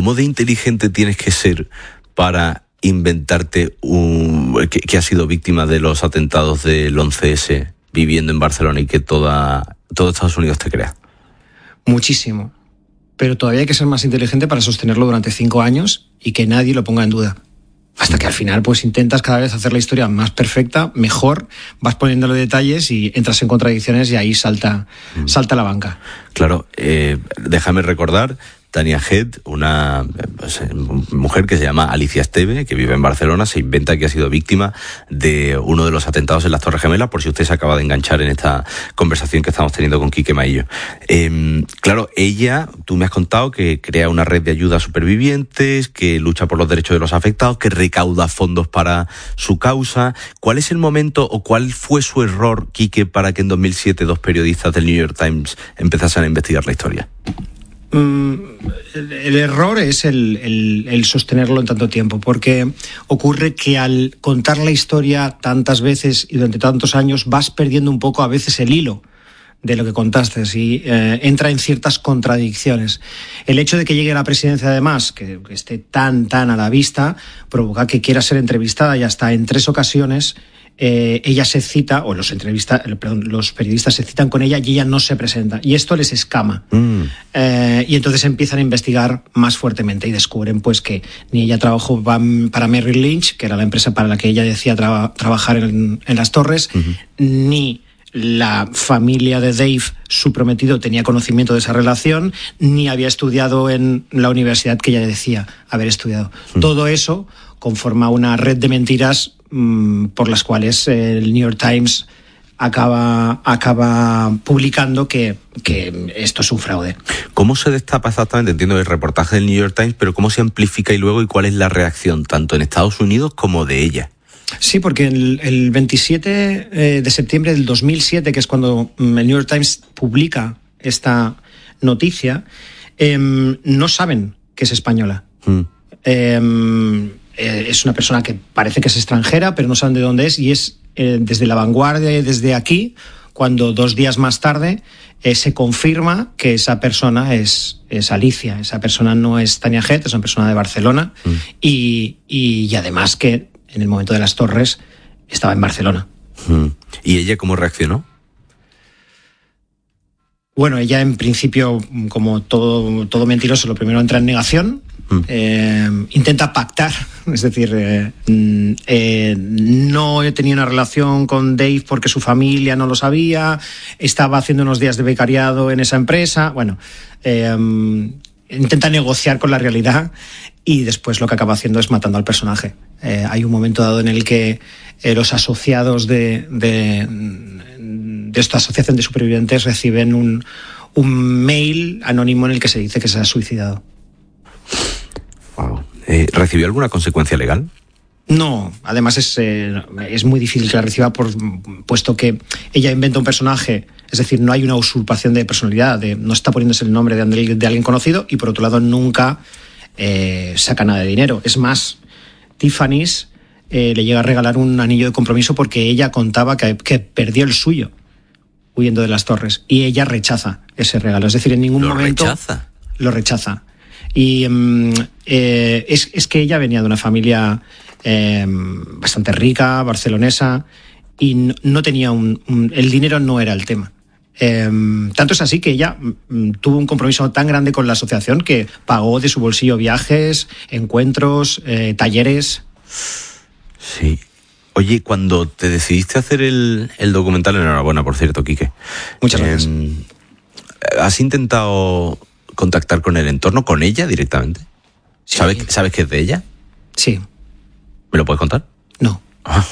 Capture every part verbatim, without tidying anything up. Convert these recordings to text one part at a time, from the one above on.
¿Cómo de inteligente tienes que ser para inventarte un que, que ha sido víctima de los atentados del once ese viviendo en Barcelona y que toda, todo Estados Unidos te crea? Muchísimo. Pero todavía hay que ser más inteligente para sostenerlo durante cinco años y que nadie lo ponga en duda. Hasta que al final pues intentas cada vez hacer la historia más perfecta, mejor, vas poniéndole detalles y entras en contradicciones y ahí salta, mm. salta la banca. Claro, eh, déjame recordar, Tania Head, una pues, mujer que se llama Alicia Esteve, que vive en Barcelona, se inventa que ha sido víctima de uno de los atentados en las Torres Gemelas, por si usted se acaba de enganchar en esta conversación que estamos teniendo con Quique Maillo. Eh, claro, ella, tú me has contado que crea una red de ayuda a supervivientes, que lucha por los derechos de los afectados, que recauda fondos para su causa. ¿Cuál es el momento o cuál fue su error, Quique, para que en dos mil siete dos periodistas del New York Times empezasen a investigar la historia? El, el error es el, el, el sostenerlo en tanto tiempo, porque ocurre que al contar la historia tantas veces y durante tantos años vas perdiendo un poco a veces el hilo de lo que contaste y eh, entra en ciertas contradicciones. El hecho de que llegue a la presidencia, además, que, que esté tan, tan a la vista, provoca que quiera ser entrevistada y hasta en tres ocasiones Eh, ella se cita, o los entrevista, perdón, los periodistas se citan con ella y ella no se presenta. Y esto les escama. Mm. Eh, y entonces empiezan a investigar más fuertemente y descubren pues que ni ella trabajó para Merrill Lynch, que era la empresa para la que ella decía tra- trabajar en, en las torres, uh-huh. ni la familia de Dave, su prometido, tenía conocimiento de esa relación, ni había estudiado en la universidad que ella decía haber estudiado. Uh-huh. Todo eso conforma una red de mentiras por las cuales el New York Times acaba, acaba publicando que, que esto es un fraude. ¿Cómo se destapa exactamente? Entiendo el reportaje del New York Times, pero ¿cómo se amplifica y luego y cuál es la reacción tanto en Estados Unidos como de ella? Sí, porque el, el veintisiete de septiembre del dos mil siete, que es cuando el New York Times publica esta noticia, eh, no saben que es española. Mm. Eh, es una persona que parece que es extranjera, pero no saben de dónde es, y es eh, desde La Vanguardia, desde aquí, cuando dos días más tarde eh, se confirma que esa persona es, es Alicia. Esa persona no es Tania Head, es una persona de Barcelona, mm. y, y, y además que en el momento de las torres estaba en Barcelona. Mm. ¿Y ella cómo reaccionó? Bueno, ella en principio, como todo, todo mentiroso, lo primero entra en negación. Eh, intenta pactar, es decir, eh, eh, no he tenido una relación con Dave porque su familia no lo sabía, estaba haciendo unos días de becariado en esa empresa. Bueno, eh, intenta negociar con la realidad y después lo que acaba haciendo es matando al personaje. Eh, hay un momento dado en el que eh, los asociados de, de, de esta asociación de supervivientes reciben un, un mail anónimo en el que se dice que se ha suicidado. Wow. Eh, ¿Recibió alguna consecuencia legal? No, además es, eh, es muy difícil que la reciba, por, puesto que ella inventa un personaje, es decir, no hay una usurpación de personalidad, de, no está poniéndose el nombre de, de alguien conocido, y por otro lado nunca eh, saca nada de dinero. Es más, Tiffany's eh, le llega a regalar un anillo de compromiso porque ella contaba que, que perdió el suyo huyendo de las torres, y ella rechaza ese regalo, es decir, en ningún ¿Lo momento rechaza? lo rechaza. Y eh, es, es que ella venía de una familia eh, bastante rica, barcelonesa, y no, no tenía un, un... el dinero no era el tema. Eh, tanto es así que ella mm, tuvo un compromiso tan grande con la asociación que pagó de su bolsillo viajes, encuentros, eh, talleres. Sí. Oye, cuando te decidiste hacer el, el documental, enhorabuena, por cierto, Quique. Muchas gracias. Eh, ¿Has intentado contactar con el entorno, con ella directamente? Sí. ¿Sabes, ¿Sabes que es de ella? Sí. ¿Me lo puedes contar? No. Ah.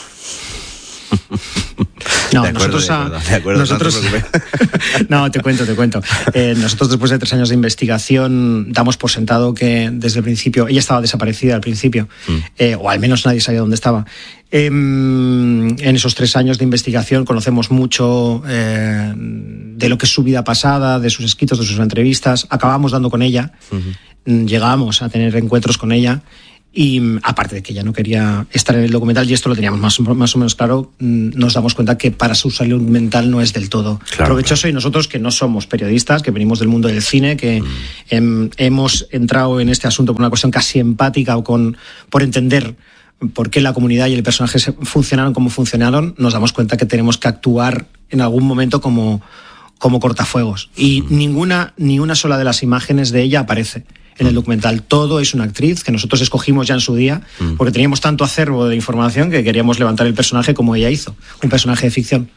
No, de acuerdo, nosotros, de acuerdo, de acuerdo, nosotros no, no, te cuento, te cuento. Eh, nosotros después de tres años de investigación damos por sentado que desde el principio ella estaba desaparecida al principio, mm. eh, o al menos nadie sabía dónde estaba. Eh, en esos tres años de investigación conocemos mucho eh, de lo que es su vida pasada, de sus escritos, de sus entrevistas. Acabamos dando con ella, uh-huh. llegamos a tener encuentros con ella. Y aparte de que ella no quería estar en el documental, y esto lo teníamos más, más o menos claro, nos damos cuenta que para su salud mental no es del todo claro, provechoso. Claro. Y nosotros, que no somos periodistas, que venimos del mundo del cine, que mm. hem, hemos entrado en este asunto por una cuestión casi empática o con, por entender por qué la comunidad y el personaje funcionaron como funcionaron, nos damos cuenta que tenemos que actuar en algún momento como, como cortafuegos. Y mm. ninguna, ni una sola de las imágenes de ella aparece en el documental. Todo es una actriz que nosotros escogimos ya en su día, porque teníamos tanto acervo de información que queríamos levantar el personaje como ella hizo, un personaje de ficción.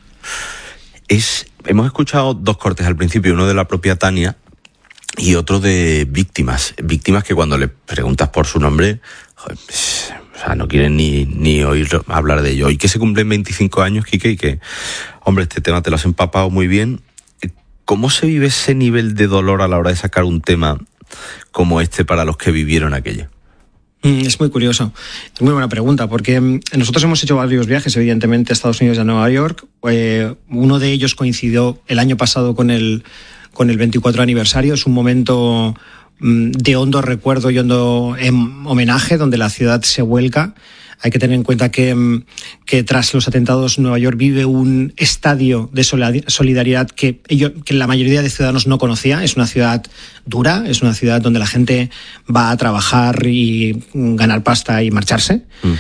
Es, hemos escuchado dos cortes al principio, uno de la propia Tania y otro de víctimas. Víctimas que cuando le preguntas por su nombre, joder, o sea, no quieren ni, ni oír hablar de ello. Y que se cumplen veinticinco años, Quique, y que, hombre, este tema te lo has empapado muy bien. ¿Cómo se vive ese nivel de dolor a la hora de sacar un tema como este para los que vivieron aquello? Es muy curioso, es muy buena pregunta, porque nosotros hemos hecho varios viajes, evidentemente, a Estados Unidos y a Nueva York. Eh, uno de ellos coincidió el año pasado con el, con el veinticuatro aniversario. Es un momento de hondo recuerdo y hondo homenaje, donde la ciudad se vuelca. Hay que tener en cuenta que, que tras los atentados Nueva York vive un estadio de solidaridad que, ellos, que la mayoría de ciudadanos no conocía. Es una ciudad dura, es una ciudad donde la gente va a trabajar y ganar pasta y marcharse. Mm.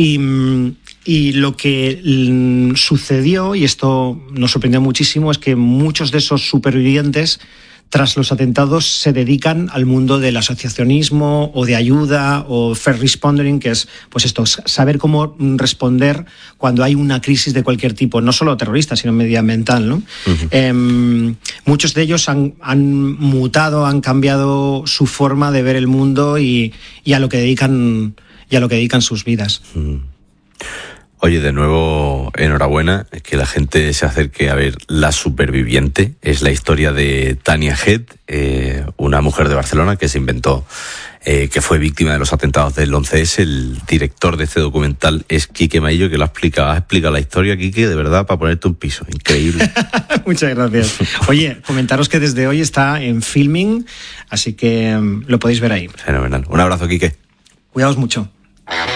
Y, y lo que sucedió, y esto nos sorprendió muchísimo, es que muchos de esos supervivientes tras los atentados se dedican al mundo del asociacionismo o de ayuda o first responding, que es pues esto, saber cómo responder cuando hay una crisis de cualquier tipo, no solo terrorista, sino medioambiental, ¿no? Uh-huh. Eh, muchos de ellos han, han mutado, han cambiado su forma de ver el mundo y, y a lo que dedican y a lo que dedican sus vidas. Uh-huh. Oye, de nuevo, enhorabuena, que la gente se acerque a ver La Superviviente. Es la historia de Tania Head, eh, una mujer de Barcelona que se inventó, eh, que fue víctima de los atentados del once ese. El director de este documental es Quique Maillo, que lo ha explicado. Ha explicado la historia, Quique, de verdad, para ponerte un piso. Increíble. Muchas gracias. Oye, comentaros que desde hoy está en Filming, así que um, lo podéis ver ahí. Fenomenal. Un abrazo, Quique. Cuidaos mucho.